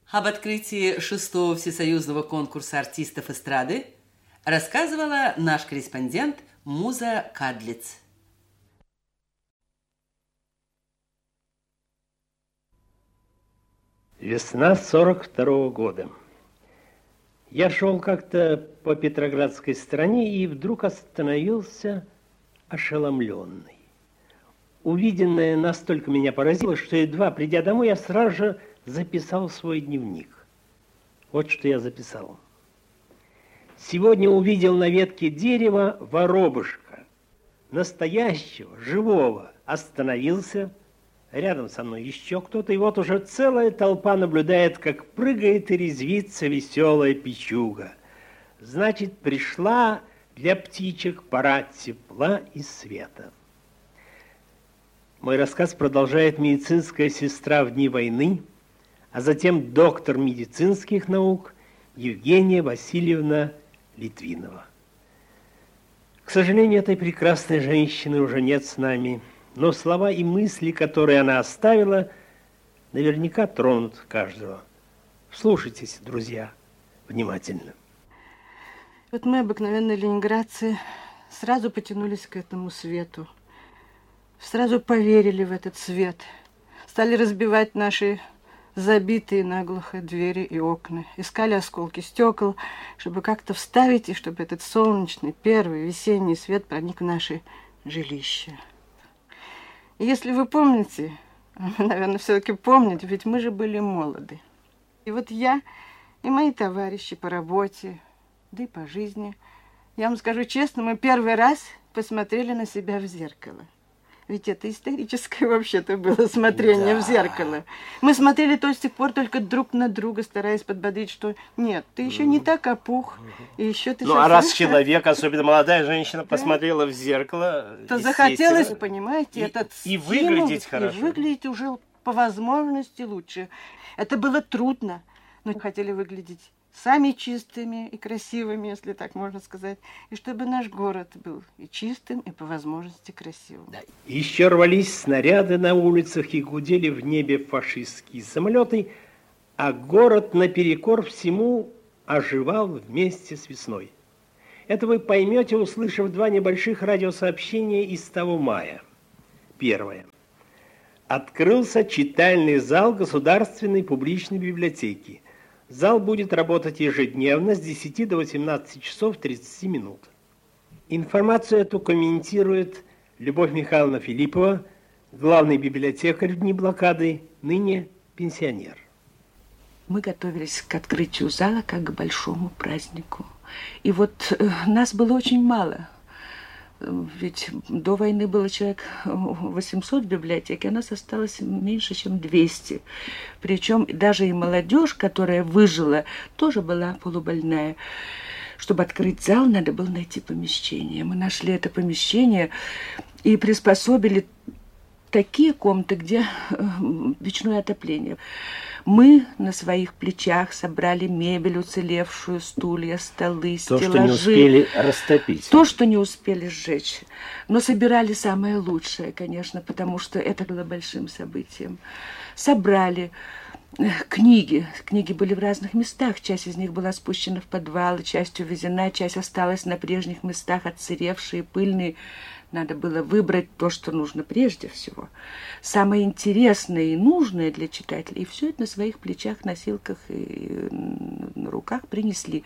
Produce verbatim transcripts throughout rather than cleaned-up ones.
Об открытии шестого всесоюзного конкурса артистов эстрады рассказывала наш корреспондент Муза Кадлиц. Весна сорок второго года. Я шел как-то по Петроградской стороне и вдруг остановился ошеломленный. Увиденное настолько меня поразило, что едва придя домой, я сразу же записал свой дневник. Вот что я записал. Сегодня увидел на ветке дерева воробушка, настоящего, живого. Остановился, рядом со мной еще кто-то, и вот уже целая толпа наблюдает, как прыгает и резвится веселая печуга. Значит, пришла для птичек пора тепла и света. Мой рассказ продолжает медицинская сестра в дни войны, а затем доктор медицинских наук Евгения Васильевна Литвинова. К сожалению, этой прекрасной женщины уже нет с нами, но слова и мысли, которые она оставила, наверняка тронут каждого. Слушайтесь, друзья, внимательно. Вот мы, обыкновенные ленинградцы, сразу потянулись к этому свету. Сразу поверили в этот свет. Стали разбивать наши забитые наглухо двери и окна. Искали осколки стекол, чтобы как-то вставить, и чтобы этот солнечный, первый весенний свет проник в наши жилища. И если вы помните, вы, наверное, все-таки помните, ведь мы же были молоды. И вот я и мои товарищи по работе, да и по жизни, я вам скажу честно, мы первый раз посмотрели на себя в зеркало. Ведь это историческое вообще-то было смотрение да. в зеркало. Мы смотрели то с тех пор только друг на друга, стараясь подбодрить, что нет, ты еще не так опух, и еще ты... Ну, а раз человек, особенно молодая женщина, да. посмотрела в зеркало... То захотелось, понимаете, и, этот и стимул, выглядеть хорошо. И выглядеть уже по возможности лучше. Это было трудно, но хотели выглядеть сами чистыми и красивыми, если так можно сказать, и чтобы наш город был и чистым, и по возможности красивым. Да. Еще рвались снаряды на улицах и гудели в небе фашистские самолеты, а город наперекор всему оживал вместе с весной. Это вы поймете, услышав два небольших радиосообщения из того мая. Первое. Открылся читальный зал Государственной публичной библиотеки. Зал будет работать ежедневно с десяти до восемнадцати часов тридцати минут. Информацию эту комментирует Любовь Михайловна Филиппова, главный библиотекарь в дни блокады, ныне пенсионер. Мы готовились к открытию зала как к большому празднику. И вот э, нас было очень мало. Ведь до войны было человек восемьсот в библиотеке, а нас осталось меньше, чем двести. Причем даже и молодежь, которая выжила, тоже была полубольная. Чтобы открыть зал, надо было найти помещение. Мы нашли это помещение и приспособили такие комнаты, где печное отопление. Мы на своих плечах собрали мебель уцелевшую, стулья, столы, то, стеллажи. То, что не успели растопить. То, что не успели сжечь. Но собирали самое лучшее, конечно, потому что это было большим событием. Собрали книги. Книги были в разных местах. Часть из них была спущена в подвал, часть увезена, часть осталась на прежних местах, отсыревшие, пыльные. Надо было выбрать то, что нужно прежде всего. Самое интересное и нужное для читателей. И все это на своих плечах, носилках и на руках принесли.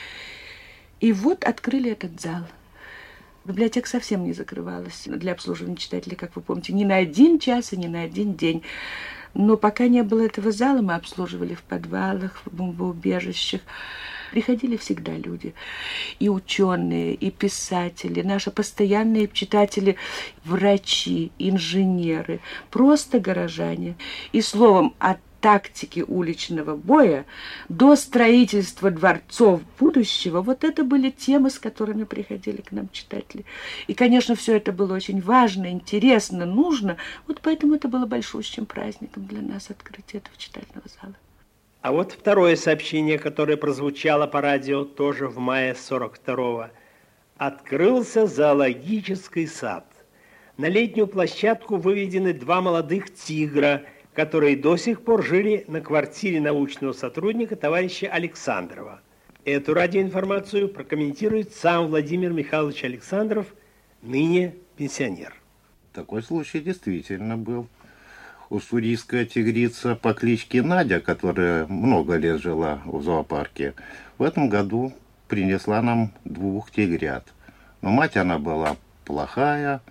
И вот открыли этот зал. Библиотека совсем не закрывалась для обслуживания читателей, как вы помните, ни на один час и ни на один день. Но пока не было этого зала, мы обслуживали в подвалах, в бомбоубежищах. Приходили всегда люди, и ученые, и писатели, наши постоянные читатели, врачи, инженеры, просто горожане. И словом, от тактики уличного боя до строительства дворцов будущего, вот это были темы, с которыми приходили к нам читатели. И, конечно, все это было очень важно, интересно, нужно. Вот поэтому это было большущим праздником для нас открытие этого читательного зала. А вот второе сообщение, которое прозвучало по радио тоже в мае сорок второго. Открылся зоологический сад. На летнюю площадку выведены два молодых тигра, которые до сих пор жили на квартире научного сотрудника товарища Александрова. Эту радиоинформацию прокомментирует сам Владимир Михайлович Александров, ныне пенсионер. Такой случай действительно был. Уссурийская тигрица по кличке Надя, которая много лет жила в зоопарке, в этом году принесла нам двух тигрят. Но мать она была плохая,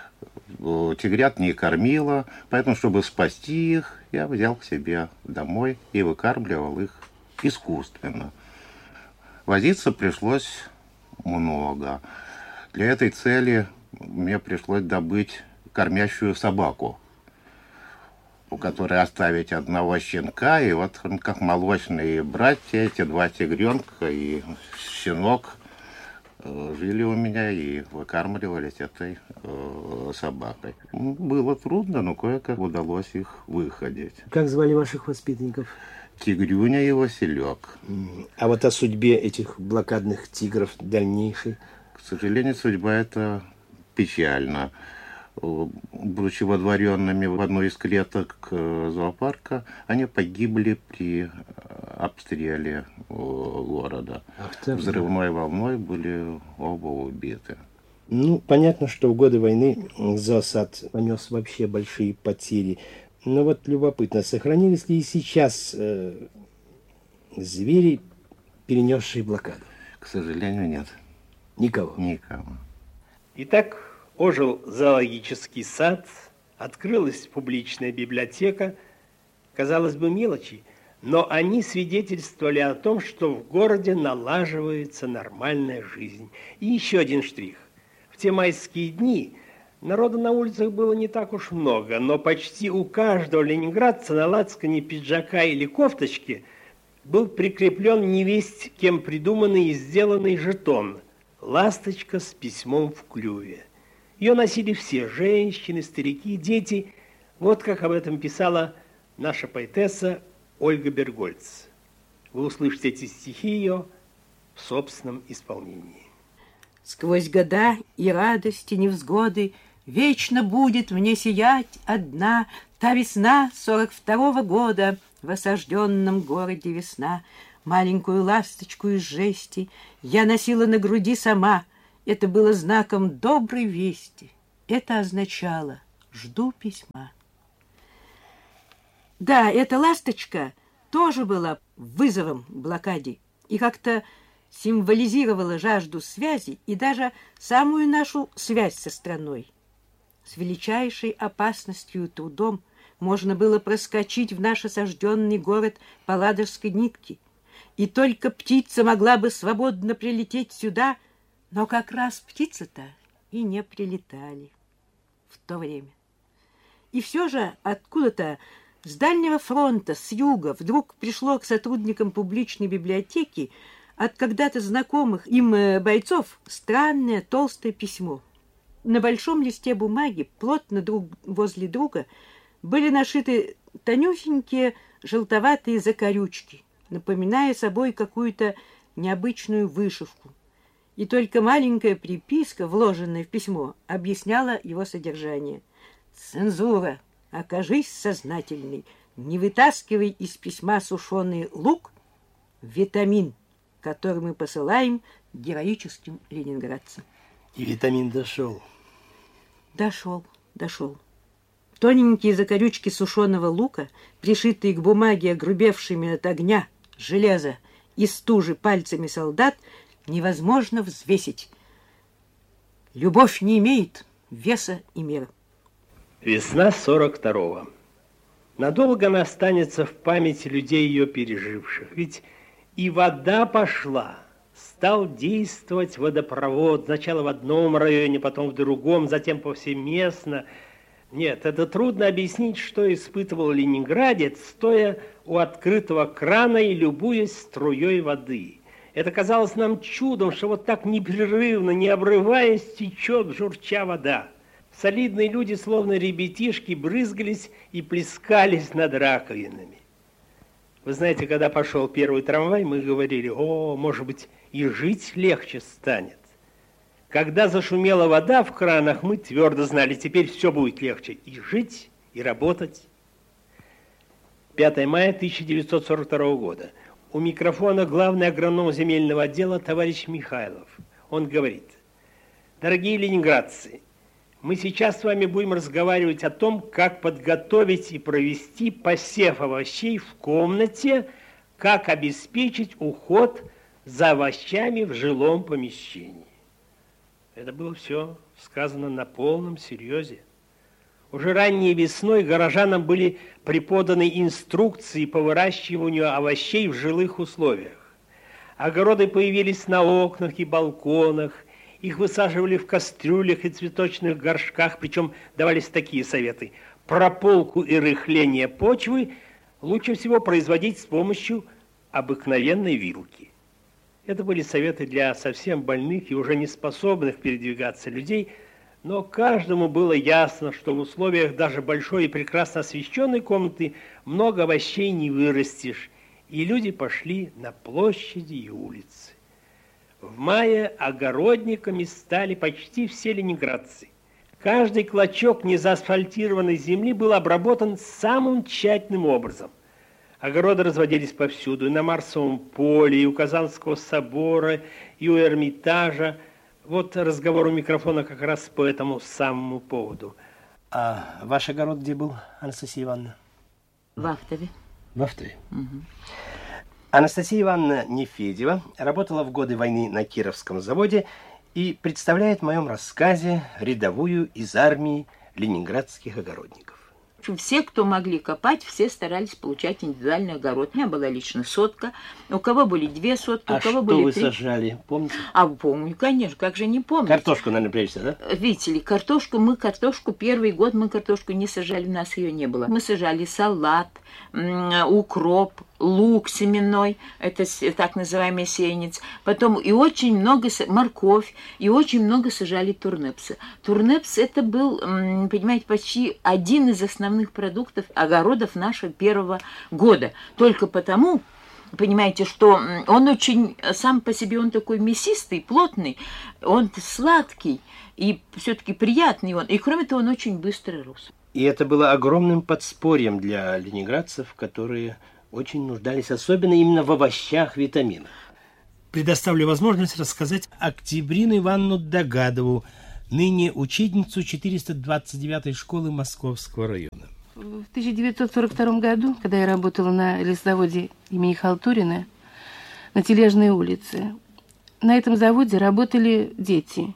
тигрят не кормила, поэтому, чтобы спасти их, я взял к себе домой и выкармливал их искусственно. Возиться пришлось много. Для этой цели мне пришлось добыть кормящую собаку, у которой оставить одного щенка, и вот как молочные братья, эти два тигренка и щенок жили у меня и выкармливались этой э, собакой. Было трудно, но кое-как удалось их выходить. Как звали ваших воспитанников? Тигрюня и Василек. А вот о судьбе этих блокадных тигров дальнейшей? К сожалению, судьба эта печальна. Будучи водворенными в одной из клеток зоопарка, они погибли при обстреле города. Взрывной волной были оба убиты. Ну, понятно, что в годы войны зоосад понес вообще большие потери. Но вот любопытно, сохранились ли и сейчас э, звери, перенесшие блокаду? К сожалению, нет. Никого? Никого. Итак, ожил зоологический сад, открылась публичная библиотека. Казалось бы, мелочи, но они свидетельствовали о том, что в городе налаживается нормальная жизнь. И еще один штрих. В те майские дни народа на улицах было не так уж много, но почти у каждого ленинградца на лацкане пиджака или кофточки был прикреплен невесть кем придуманный и сделанный жетон «Ласточка с письмом в клюве». Ее носили все – женщины, старики, дети. Вот как об этом писала наша поэтесса Ольга Бергольц. Вы услышите эти стихи ее в собственном исполнении. Сквозь года и радости, невзгоды вечно будет мне сиять одна та весна сорок второго года, в осажденном городе весна. Маленькую ласточку из жести я носила на груди сама. Это было знаком доброй вести. Это означало «жду письма». Да, эта ласточка тоже была вызовом блокаде и как-то символизировала жажду связи и даже самую нашу связь со страной. С величайшей опасностью и трудом можно было проскочить в наш осажденный город по Ладожской нитке, и только птица могла бы свободно прилететь сюда, но как раз птицы-то и не прилетали в то время. И все же откуда-то с дальнего фронта, с юга, вдруг пришло к сотрудникам публичной библиотеки от когда-то знакомых им бойцов странное толстое письмо. На большом листе бумаги, плотно друг возле друга, были нашиты тонюсенькие желтоватые закорючки, напоминая собой какую-то необычную вышивку. И только маленькая приписка, вложенная в письмо, объясняла его содержание. «Цензура, окажись сознательной, не вытаскивай из письма сушеный лук, витамин, который мы посылаем героическим ленинградцам». И витамин дошел. Дошел, дошел. Тоненькие закорючки сушеного лука, пришитые к бумаге огрубевшими от огня, железа и стужи пальцами солдат, невозможно взвесить. Любовь не имеет веса и меры. Весна сорок второго. Надолго она останется в памяти людей, ее переживших. Ведь и вода пошла. Стал действовать водопровод. Сначала в одном районе, потом в другом, затем повсеместно. Нет, это трудно объяснить, что испытывал ленинградец, стоя у открытого крана и любуясь струей воды. Это казалось нам чудом, что вот так непрерывно, не обрываясь, течет, журча вода. Солидные люди, словно ребятишки, брызгались и плескались над раковинами. Вы знаете, когда пошел первый трамвай, мы говорили: о, может быть, и жить легче станет. Когда зашумела вода в кранах, мы твердо знали, теперь все будет легче. И жить, и работать. пятое мая тысяча девятьсот сорок второго года. У микрофона главный агроном земельного отдела товарищ Михайлов. Он говорит: дорогие ленинградцы, мы сейчас с вами будем разговаривать о том, как подготовить и провести посев овощей в комнате, как обеспечить уход за овощами в жилом помещении. Это было все сказано на полном серьезе. Уже ранней весной горожанам были преподаны инструкции по выращиванию овощей в жилых условиях. Огороды появились на окнах и балконах, их высаживали в кастрюлях и цветочных горшках, причем давались такие советы: прополку и рыхление почвы лучше всего производить с помощью обыкновенной вилки. Это были советы для совсем больных и уже не способных передвигаться людей, но каждому было ясно, что в условиях даже большой и прекрасно освещенной комнаты много овощей не вырастешь, и люди пошли на площади и улицы. В мае огородниками стали почти все ленинградцы. Каждый клочок незаасфальтированной земли был обработан самым тщательным образом. Огороды разводились повсюду, и на Марсовом поле, и у Казанского собора, и у Эрмитажа. Вот разговор у микрофона как раз по этому самому поводу. А ваш огород где был, Анастасия Ивановна? В Ахтове. В Ахтове. Угу. Анастасия Ивановна Нефедева работала в годы войны на Кировском заводе и представляет в моем рассказе рядовую из армии ленинградских огородников. Все, кто могли копать, все старались получать индивидуальный огород. У меня была лично сотка, у кого были две сотки, а у кого что были вы три. сажали, помните? А помню, конечно, как же не помню. Картошку, наверное, прежде всего, да? Видите ли, картошку, мы картошку, первый год мы картошку не сажали, у нас ее не было. Мы сажали салат, укроп, лук семенной, это так называемый сеянец. Потом и очень много, морковь, и очень много сажали турнепса. Турнепс это был, понимаете, почти один из основных продуктов огородов нашего первого года. Только потому, понимаете, что он очень, сам по себе он такой мясистый, плотный, он сладкий и все-таки приятный он. И кроме того, он очень быстро рос. И это было огромным подспорьем для ленинградцев, которые очень нуждались, особенно именно в овощах, витаминах. Предоставлю возможность рассказать Октябрину Ивановну Догадову, ныне учительницу четыреста двадцать девятой школы Московского района. В тысяча девятьсот сорок втором году, когда я работала на лесозаводе имени Халтурина на Тележной улице, на этом заводе работали дети.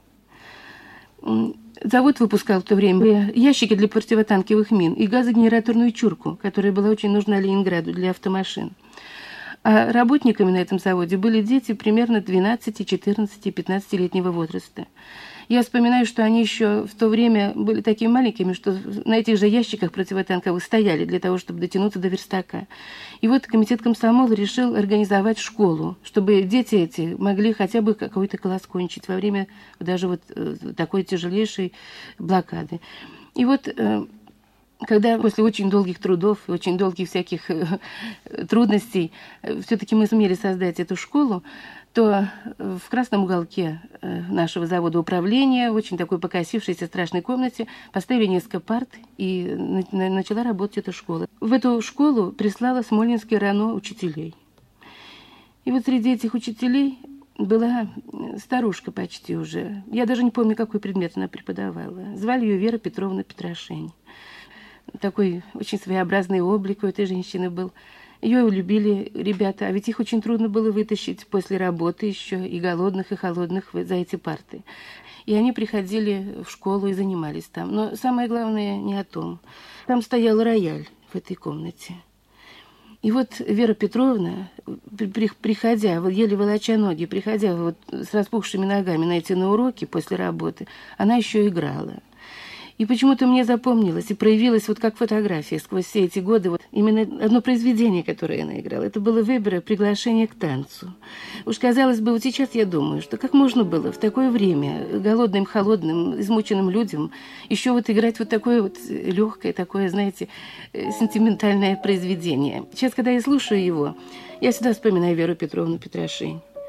Завод выпускал в то время ящики для противотанковых мин и газогенераторную чурку, которая была очень нужна Ленинграду для автомашин. А работниками на этом заводе были дети примерно двенадцати, четырнадцати, пятнадцатилетнего возраста. Я вспоминаю, что они еще в то время были такими маленькими, что на этих же ящиках противотанковых стояли для того, чтобы дотянуться до верстака. И вот комитет комсомола решил организовать школу, чтобы дети эти могли хотя бы какой-то класс кончить во время даже вот такой тяжелейшей блокады. И вот когда после очень долгих трудов, очень долгих всяких трудностей все-таки мы сумели создать эту школу, то в красном уголке нашего завода управления, в очень такой покосившейся страшной комнате, поставили несколько парт, и начала работать эта школа. В эту школу прислала Смольнинское РАНО учителей. И вот среди этих учителей была старушка почти уже. Я даже не помню, какой предмет она преподавала. Звали ее Вера Петровна Петрошень. Такой очень своеобразный облик у этой женщины был. Ее любили ребята, а ведь их очень трудно было вытащить после работы еще и голодных, и холодных за эти парты. И они приходили в школу и занимались там. Но самое главное не о том. Там стоял рояль в этой комнате. И вот Вера Петровна, приходя, еле волоча ноги, приходя вот с распухшими ногами на эти на уроки после работы, она еще играла. И почему-то мне запомнилось и проявилось вот как фотография сквозь все эти годы. Вот именно одно произведение, которое она играла, это было Вебера «Приглашение к танцу». Уж казалось бы, вот сейчас я думаю, что как можно было в такое время голодным, холодным, измученным людям еще вот играть вот такое вот легкое, такое, знаете, сентиментальное произведение. Сейчас, когда я слушаю его, я всегда вспоминаю Веру Петровну Петрошень.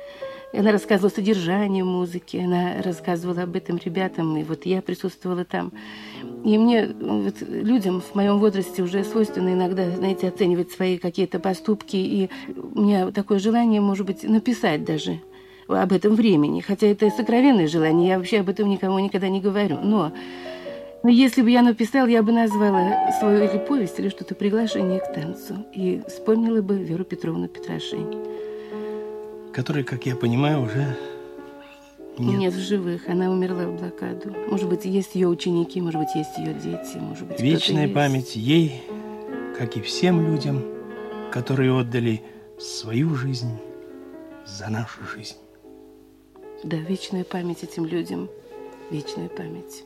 Она рассказывала содержание музыки, она рассказывала об этом ребятам, и вот я присутствовала там. И мне, вот, людям в моем возрасте уже свойственно иногда, знаете, оценивать свои какие-то поступки, и у меня такое желание, может быть, написать даже об этом времени, хотя это сокровенное желание, я вообще об этом никому никогда не говорю, но... Но если бы я написала, я бы назвала свою или повесть, или что-то приглашение к танцу. И вспомнила бы Веру Петровну Петрашень. Которой, как я понимаю, уже нет. Нет в живых. Она умерла в блокаду. Может быть, есть ее ученики, может быть, есть ее дети, может быть, вечная память ей, как и всем людям, которые отдали свою жизнь за нашу жизнь. Да, вечная память этим людям. Вечная память.